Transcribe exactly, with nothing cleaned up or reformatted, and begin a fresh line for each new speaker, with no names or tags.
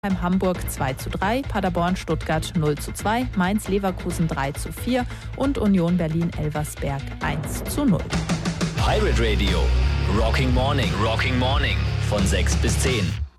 Hamburg zwei zu drei, Paderborn Stuttgart null zu zwei, Mainz Leverkusen drei zu vier und Union Berlin Elversberg eins zu null.
Pirate Radio, Rocking Morning, Rocking Morning von sechs bis zehn.